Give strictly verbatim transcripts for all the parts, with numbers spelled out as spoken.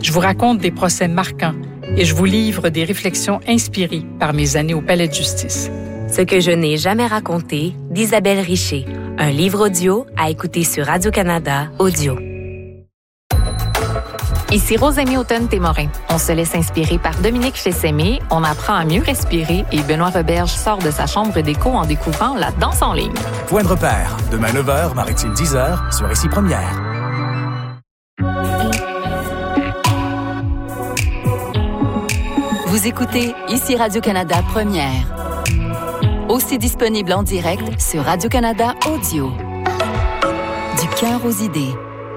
Je vous raconte des procès marquants et je vous livre des réflexions inspirées par mes années au Palais de justice. Ce que je n'ai jamais raconté d'Isabelle Richer. Un livre audio à écouter sur Radio-Canada Audio. Ici Rosémie Houghton-Témorin. On se laisse inspirer par Dominique Chessemé, on apprend à mieux respirer et Benoît Roberge sort de sa chambre d'écho en découvrant la danse en ligne. Point de repère, demain neuf heures, Maritime dix heures, sur Ici Première. Vous écoutez Ici Radio-Canada Première. Aussi disponible en direct sur Radio-Canada Audio. Du cœur aux idées.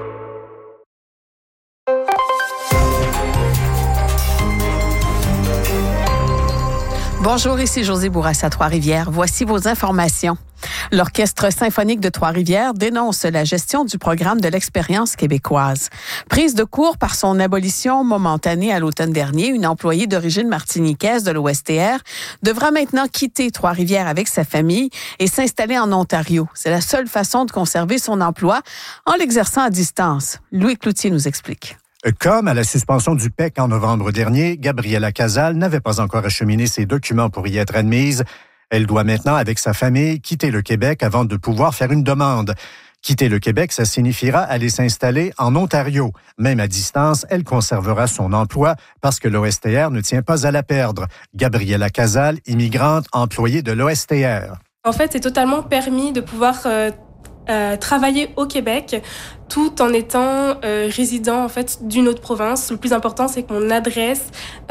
Bonjour, ici Josée Bourassa, Trois-Rivières. Voici vos informations. L'Orchestre symphonique de Trois-Rivières dénonce la gestion du programme de l'expérience québécoise. Prise de court par son abolition momentanée à l'automne dernier, une employée d'origine martiniquaise de l'O S T R devra maintenant quitter Trois-Rivières avec sa famille et s'installer en Ontario. C'est la seule façon de conserver son emploi en l'exerçant à distance. Louis Cloutier nous explique. Comme à la suspension du P E C en novembre dernier, Gabriela Casal n'avait pas encore acheminé ses documents pour y être admise. Elle doit maintenant, avec sa famille, quitter le Québec avant de pouvoir faire une demande. Quitter le Québec, ça signifiera aller s'installer en Ontario. Même à distance, elle conservera son emploi parce que l'O S T R ne tient pas à la perdre. Gabriela Casal, immigrante, employée de l'O S T R. En fait, c'est totalement permis de pouvoir euh, euh, travailler au Québec tout en étant euh, résident en fait d'une autre province. Le plus important, c'est que mon adresse,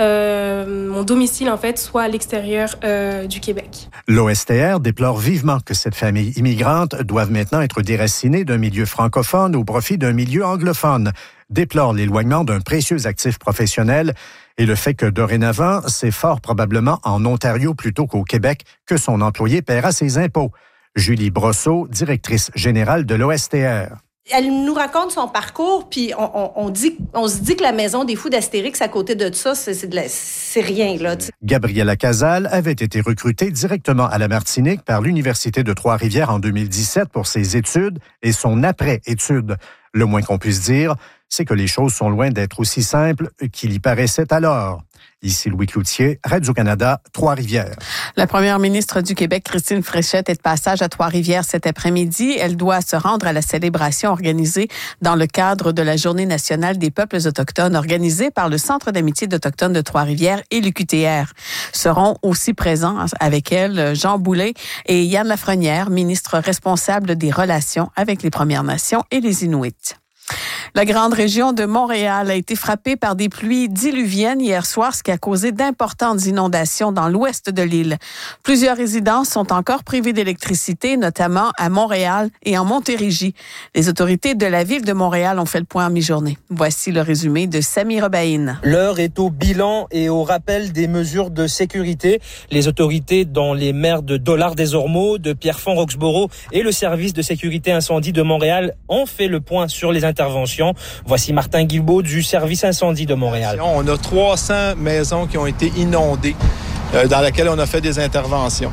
euh, mon domicile en fait, soit à l'extérieur euh, du Québec. L'O S T R déplore vivement que cette famille immigrante doive maintenant être déracinée d'un milieu francophone au profit d'un milieu anglophone. Déplore l'éloignement d'un précieux actif professionnel et le fait que dorénavant, c'est fort probablement en Ontario plutôt qu'au Québec que son employé paiera ses impôts. Julie Brosseau, directrice générale de l'O S T R. Elle nous raconte son parcours, puis on, on, on, dit, on se dit que la maison des fous d'Astérix, à côté de ça, c'est, c'est, de la, c'est rien, là. T'sais. Gabriela Casal avait été recrutée directement à la Martinique par l'Université de Trois-Rivières en deux mille dix-sept pour ses études et son après-études. Le moins qu'on puisse dire, c'est que les choses sont loin d'être aussi simples qu'il y paraissait alors. Ici Louis Cloutier, Radio-Canada, Trois-Rivières. La première ministre du Québec, Christine Fréchette, est de passage à Trois-Rivières cet après-midi. Elle doit se rendre à la célébration organisée dans le cadre de la Journée nationale des peuples autochtones organisée par le Centre d'amitié d'Autochtones de Trois-Rivières et l'U Q T R. Seront aussi présents avec elle Jean Boulet et Yann Lafrenière, ministre responsable des relations avec les Premières Nations et les Inuits. La grande région de Montréal a été frappée par des pluies diluviennes hier soir, ce qui a causé d'importantes inondations dans l'ouest de l'île. Plusieurs résidences sont encore privées d'électricité, notamment à Montréal et en Montérégie. Les autorités de la ville de Montréal ont fait le point en mi-journée. Voici le résumé de Sami Rebaïn. L'heure est au bilan et au rappel des mesures de sécurité. Les autorités, dont les maires de Dollard-des-Ormeaux, de Pierrefonds-Roxboro et le service de sécurité incendie de Montréal ont fait le point sur les interventions. Voici Martin Guilbeault du service incendie de Montréal. On a trois cents maisons qui ont été inondées, euh, dans lesquelles on a fait des interventions.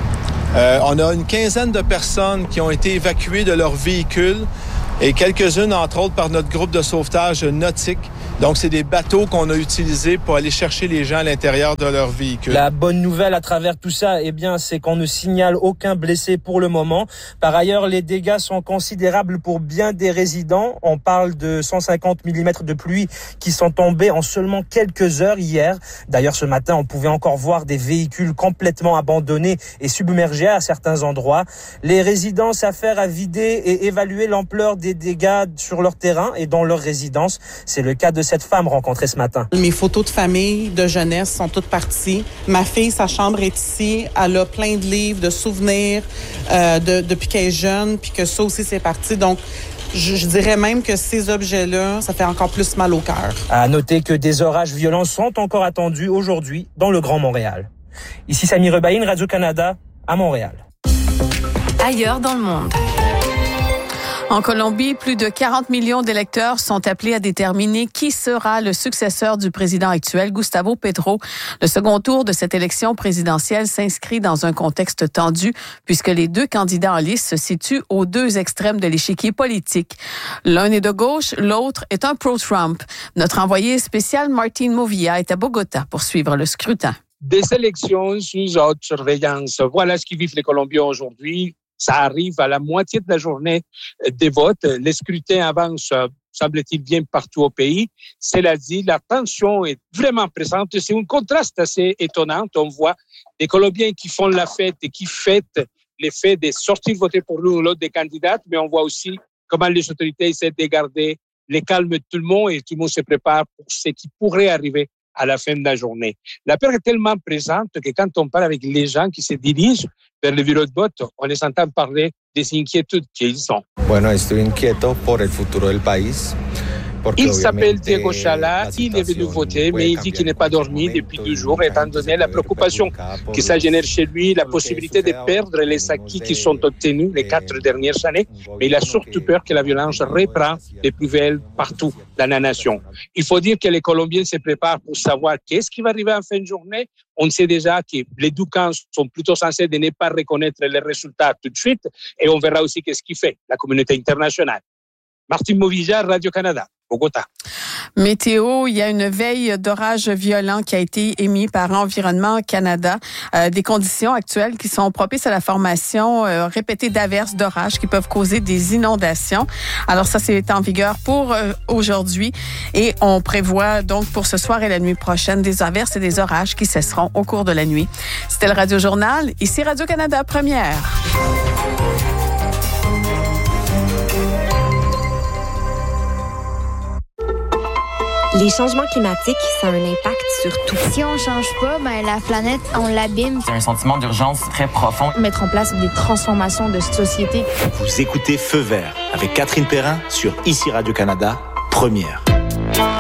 Euh, on a une quinzaine de personnes qui ont été évacuées de leurs véhicules et quelques-unes, entre autres, par notre groupe de sauvetage nautique. Donc, c'est des bateaux qu'on a utilisés pour aller chercher les gens à l'intérieur de leur véhicule. La bonne nouvelle à travers tout ça, eh bien, c'est qu'on ne signale aucun blessé pour le moment. Par ailleurs, les dégâts sont considérables pour bien des résidents. On parle de cent cinquante millimètres de pluie qui sont tombés en seulement quelques heures hier. D'ailleurs, ce matin, on pouvait encore voir des véhicules complètement abandonnés et submergés à certains endroits. Les résidents s'affairent à vider et évaluer l'ampleur des dégâts sur leur terrain et dans leur résidence. C'est le cas de cette femme rencontrée ce matin. Mes photos de famille, de jeunesse sont toutes parties. Ma fille, sa chambre est ici. Elle a plein de livres, de souvenirs euh, de, depuis qu'elle est jeune, puis que ça aussi, c'est parti. Donc, je, je dirais même que ces objets-là, ça fait encore plus mal au cœur. À noter que des orages violents sont encore attendus aujourd'hui dans le Grand Montréal. Ici Sami Rebaïn, Radio-Canada, à Montréal. Ailleurs dans le monde. En Colombie, plus de quarante millions d'électeurs sont appelés à déterminer qui sera le successeur du président actuel, Gustavo Petro. Le second tour de cette élection présidentielle s'inscrit dans un contexte tendu puisque les deux candidats en lice se situent aux deux extrêmes de l'échiquier politique. L'un est de gauche, l'autre est un pro-Trump. Notre envoyé spécial Martin Movilla est à Bogota pour suivre le scrutin. Des élections sous haute surveillance. Voilà ce qui vivent les Colombiens aujourd'hui. Ça arrive à la moitié de la journée des votes. Les scrutins avancent, semble-t-il, bien partout au pays. Cela dit, la tension est vraiment présente. C'est un contraste assez étonnant. On voit des Colombiens qui font la fête et qui fêtent les faits de sortir voter pour l'un ou l'autre des candidats, mais on voit aussi comment les autorités essaient de garder le calme de tout le monde et tout le monde se prépare pour ce qui pourrait arriver à la fin de la journée. La peur est tellement présente que quand on parle avec les gens qui se dirigent vers le bureau de vote, on les entend parler des inquiétudes qu'ils ont. Bueno, estoy inquieto por el futuro del país. Il s'appelle Diego Chala, il est venu voter, mais il dit qu'il n'est pas dormi depuis deux jours, étant donné la préoccupation que ça génère chez lui, la possibilité de perdre les acquis qui sont obtenus les quatre dernières années, mais il a surtout peur que la violence reprend des plus belles partout dans la nation. Il faut dire que les Colombiens se préparent pour savoir qu'est-ce qui va arriver en fin de journée. On sait déjà que les deux camps sont plutôt censés de ne pas reconnaître les résultats tout de suite, et on verra aussi qu'est-ce qui fait la communauté internationale. Martin Movilla, Radio-Canada. Bogota. Météo, il y a une veille d'orage violent qui a été émise par Environnement Canada. Euh, des conditions actuelles qui sont propices à la formation euh, répétée d'averses, d'orages qui peuvent causer des inondations. Alors ça, c'est en vigueur pour euh, aujourd'hui. Et on prévoit donc pour ce soir et la nuit prochaine des averses et des orages qui cesseront au cours de la nuit. C'était le Radio Journal. Ici Radio-Canada Première. Les changements climatiques, ça a un impact sur tout. Si on change pas, ben la planète, on l'abîme. C'est un sentiment d'urgence très profond. Mettre en place des transformations de société. Vous écoutez Feu vert avec Catherine Perrin sur Ici Radio-Canada, Première.